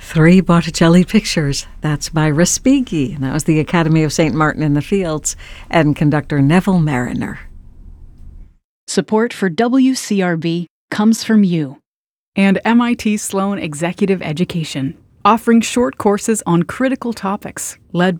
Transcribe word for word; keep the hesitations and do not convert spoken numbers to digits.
Three Botticelli pictures. That's by Respighi. And that was the Academy of Saint Martin in the Fields and conductor Neville Mariner. Support for W C R B comes from you and M I T Sloan Executive Education, offering short courses on critical topics led